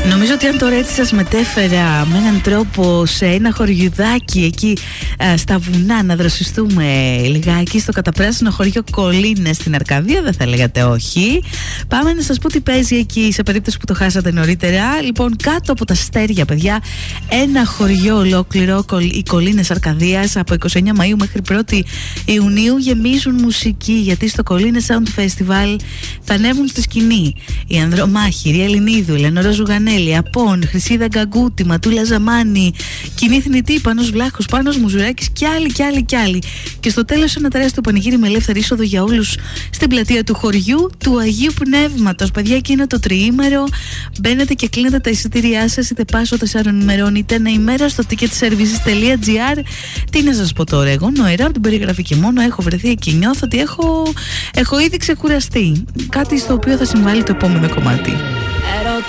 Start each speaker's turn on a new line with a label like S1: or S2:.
S1: Νομίζω ότι αν τώρα έτσι σας μετέφερα με έναν τρόπο σε ένα χωριουδάκι εκεί στα βουνά να δροσιστούμε λιγάκι στο καταπράσινο χωριό Κολίνες στην Αρκαδία, δεν θα λέγατε όχι. Πάμε να σας πω τι παίζει εκεί σε περίπτωση που το χάσατε νωρίτερα. Λοιπόν, κάτω από τα αστέρια, παιδιά, ένα χωριό ολόκληρο, οι Κολίνες Αρκαδίας, από 29 Μαΐου μέχρι 1η Ιουνίου γεμίζουν μουσική, γιατί στο Κολίνες Sound Festival θα ανέβουν στη σκηνή η Ανδρομάχη, η Ελληνίδου, η Λενόρα Ζουγανέλη, Απών, Χρυσίδα Γκαγκούτη, Ματούλα Ζαμάνη, Κοινή Θνητή, Πάνος Βλάχος, Πάνος Μουζουράκης και άλλοι. Και στο τέλος ένα τεράστιο πανηγύρι με ελεύθερη είσοδο για όλους στην πλατεία του χωριού του Αγίου Πνεύματος. Παιδιά, εκεί είναι το τριήμερο. Μπαίνετε και κλείνετε τα εισιτήριά σας, είτε πάσο 4 ημερών είτε ένα ημέρα στο ticketservices.gr. Τι να σας πω τώρα, εγώ νοερά από την περιγραφή και μόνο έχω βρεθεί εκεί. Νιώθω ότι έχω ήδη ξεκουραστεί. Κάτι στο οποίο θα συμβάλλει το επόμενο κομμάτι.